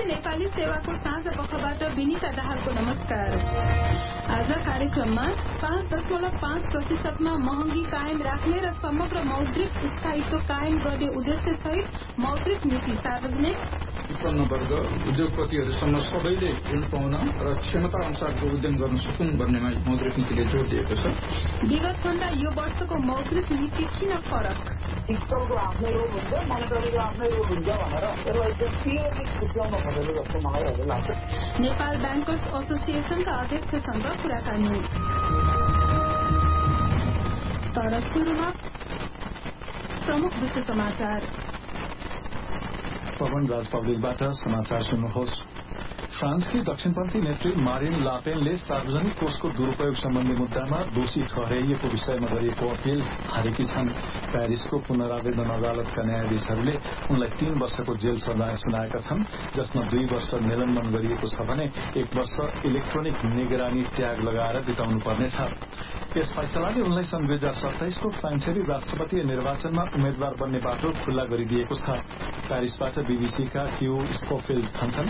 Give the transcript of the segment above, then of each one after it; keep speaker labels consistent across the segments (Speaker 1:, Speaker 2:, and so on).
Speaker 1: नेपाली सेवाको साँझ पखबाट विनिता दाहालको नमस्कार। आज कार्यक्रममा 5.5% महँगी कायम राख्ने र समग्र मौद्रिक स्थायित्व कायम गर्ने उद्देश्य सहित मौद्रिक नीति सार्वजनिक,
Speaker 2: विपन्न वर्ग उद्योगपतिहरूसम्म सबैले ऋण पाउन र क्षमता अनुसारको उद्यम गर्न सकुन् भन्नेमा मौद्रिक नीतिले जोड़ दिएको छ।
Speaker 1: विगत भन्दा यो वर्षको मौद्रिक नीति किन फरक?
Speaker 3: फिस्कलको आफ्नै रोल हुन्छ, मोनेटरीको आफ्नै रोल हुन्छ भनेर यसलाई चाहिँ क्लियरली छुट्याउन खोजेको जस्तो मलाई लाग्छ।
Speaker 1: नेपाल ब्याङ्कर्स एसोसिएसनका अध्यक्षसँग कुराकानी। तर सुरुमा प्रमुख विश्व समाचार।
Speaker 4: पवन राज पब्लिकबाट समाचार सुन्नुहोस्। फ्रान्सकी दक्षिणपन्थी नेत्री मारिन लापेनले सार्वजनिक कोषको दुरूपयोग सम्बन्धी मुद्दामा दोषी ठहराइएको विषयमा गरिएको अपील हारेकी छन्। प्यारिसको पुनरावेदन अदालतका न्यायाधीशहरूले उनलाई 3 वर्षको जेल सजाय सुनाएका छन्, जसमा 2 वर्ष निलम्बन गरिएको छ भने 1 वर्ष इलेक्ट्रोनिक निगरानी ट्याग लगाएर बिताउनु पर्नेछ। यस फैसलाले उनलाई सन् 2027 को फ्रान्सेली राष्ट्रपतीय निर्वाचनमा उम्मेद्वार बन्ने बाटो खुल्ला गरिदिएको छ। प्यारिसबाट बीबीसीका ह्यू स्कोफिल्ड भन्छन्,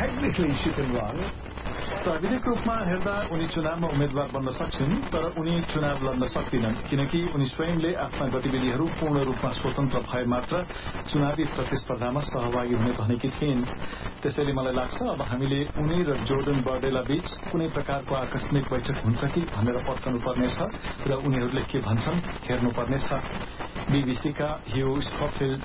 Speaker 4: प्राविधिक रूपमा हेर्दा उनी चुनावमा उम्मेद्वार बन्न सक्छिन्, तर उनी चुनाव लड्न सक्दिनन् किनकि उनी स्वयंले आफ्ना गतिविधिहरू पूर्ण रूपमा स्वतन्त्र भए मात्र चुनावी प्रतिस्पर्धामा सहभागी हुने भनेकी थिइन्। त्यसैले मलाई लाग्छ अब हामीले उनी र जोर्डन बर्डेला बीच कुनै प्रकारको आकस्मिक बैठक हुन्छ कि भनेर पर्खनु पर्नेछ र उनीहरूले के भन्छन् हेर्नुपर्नेछ। बीबीसीका ह्यू स्कोफिल्ड।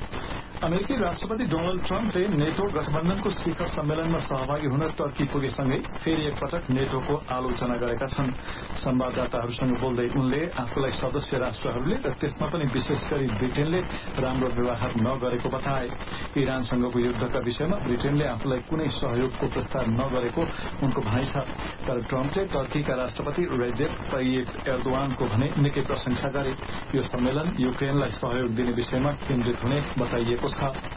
Speaker 4: अमेरिकी राष्ट्रपति डोनाल्ड ट्रम्पले नेटो गठबन्धनको शिखर सम्मेलनमा सहभागी हुन टर्की पुगेसँगै फेरि एकपटक नेटोको आलोचना गरेका छन्। संवाददाताहरूसँग बोल्दै उनले आफूलाई सदस्य राष्ट्रहरूले र त्यसमा पनि विशेष गरी ब्रिटेनले राम्रो व्यवहार नगरेको बताए। इरानसँगको युद्धका विषयमा ब्रिटेनले आफूलाई कुनै सहयोगको प्रस्ताव नगरेको उनको भनाइ छ। तर ट्रम्पले टर्कीका राष्ट्रपति रेजेप तय्यिप एर्दोआनको भने निकै प्रशंसा गरे। यो सम्मेलन युक्रेनलाई सहयोग दिने विषयमा केन्द्रित हुने बताइएको छ।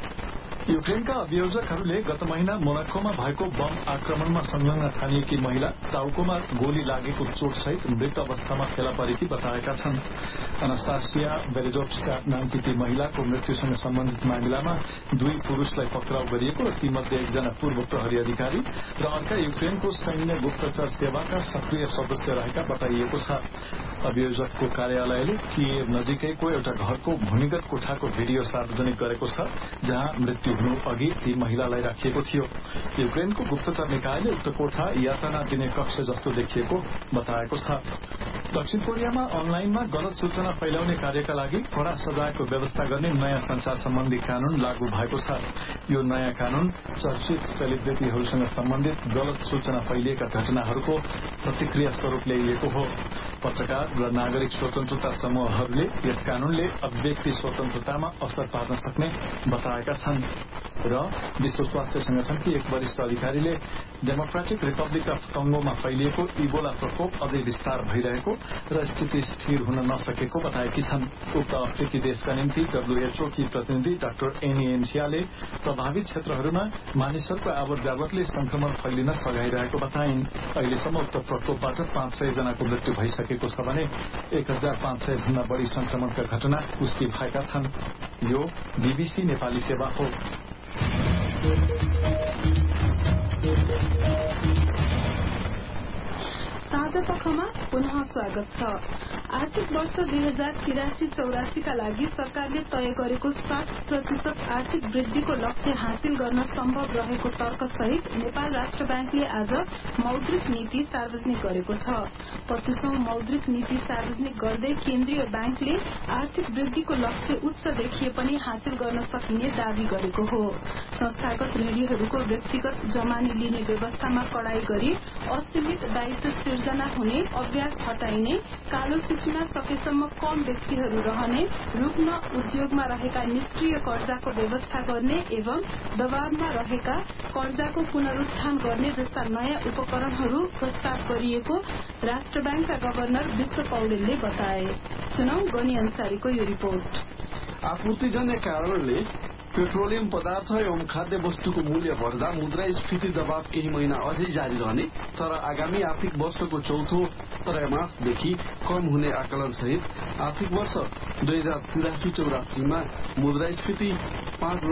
Speaker 4: युक्रेनका अभियोजकहरूले गत महिना मोनाकोमा भएको बम आक्रमणमा संलग्न ठानिएकी महिला टाउकोमा गोली लागेको चोटसहित मृत अवस्थामा फेला परेकी बताएका छन्। अनास्तासिया बेरेजोव्स्का नामकी ती महिलाको मृत्युसँग सम्बन्धित मामिलामा 2 पुरूषलाई पक्राउ गरिएको र तीमध्ये एकजना पूर्व प्रहरी अधिकारी र अर्का युक्रेनको सैन्य गुप्तचर सेवाका सक्रिय सदस्य रहेका बताइएको छ। अभियोजकको कार्यालयले किएभ नजिकैको एउटा घरको भूमिगत कोठाको भिडियो सार्वजनिक गरेको छ, जहाँ मृत्यु हुनु अघि ती महिलालाई राखिएको थियो। युक्रेनको गुप्तचर निकायले उक्त कोठा यातना दिने कक्ष जस्तो देखिएको बताएको छ। दक्षिण कोरियामा अनलाइनमा गलत सूचना फैलाउने कार्यका लागि कड़ा सजायको व्यवस्था गर्ने नयाँ संचार सम्बन्धी कानून लागू भएको छ। यो नयाँ कानून चर्चित सेलिब्रिटीहरूसँग सम्बन्धित गलत सूचना फैलिएका घटनाहरूको प्रतिक्रिया स्वरूप ल्याइएको हो। पत्रकार र नागरिक स्वतन्त्रता समूहहरूले यस कानूनले अभिव्यक्ति स्वतन्त्रतामा असर पार्न सक्ने बताएका छन्। र विश्व स्वास्थ्य संगठनकी एक वरिष्ठ अधिकारीले डेमोक्रेटिक रिपब्लिक अफ कङ्गोमा फैलिएको इबोला प्रकोप अझै विस्तार भइरहेको र स्थिति स्थिर हुन नसकेको बताएकी छन्। उक्त अफ्रिकी देशका निम्ति WHO की प्रतिनिधि डाक्टर एनी एन्सियाले प्रभावित क्षेत्रहरूमा मानिसहरूको आवत जावतले संक्रमण फैलिन सघाइरहेको बताइन्। अहिलेसम्म उक्त प्रकोपबाट 500 जनाको मृत्यु भइसकेको छ भने 1500 भन्दा बढ़ी संक्रमणका घटना पुष्टि भएका छन्। यो बीबीसी नेपाली सेवा हो।
Speaker 1: साझा पखमा पुनः स्वागत छ। आर्थिक वर्ष 2083-84 का लागि सरकारले तय गरेको 60% आर्थिक वृद्धिको लक्ष्य हासिल गर्न सम्भव रहेको तर्कसहित नेपाल राष्ट्र ब्याङ्कले आज मौद्रिक नीति सार्वजनिक गरेको छ। 25औं मौद्रिक नीति सार्वजनिक गर्दै केन्द्रीय ब्याङ्कले आर्थिक वृद्धिको लक्ष्य उच्च देखिए पनि हासिल गर्न सकिने दावी गरेको हो। संस्थागत ऋणीहरूको व्यक्तिगत जमानी लिने व्यवस्थामा कडाई गरी असीमित दायित्व सिर्जना हुने, अभ्यास हटाइने, कालो सूचीमा सकेसम्म कम व्यक्तिहरू रहने, रुग्ण उद्योगमा रहेका निष्क्रिय कर्जाको व्यवस्था गर्ने एवं दबावमा रहेका कर्जाको पुनरुत्थान गर्ने जस्ता नयाँ उपकरणहरू प्रस्ताव गरिएको राष्ट्र ब्याङ्कका गभर्नर विश्व पौडेलले बताए। सुनौ गनी अन्सारीको यो रिपोर्ट।
Speaker 5: आपूर्तिजन्य कारणले पेट्रोलियम पदार्थ एवं खाद्य वस्तुको मूल्य बढ्दा मुद्रास्फीति दबाव केही महिना अझै जारी रहने, तर आगामी आर्थिक वर्षको चौथो त्रैमासदेखि कम हुने आकलन सहित आर्थिक वर्ष 2083-84 मा मुद्रास्फीति 5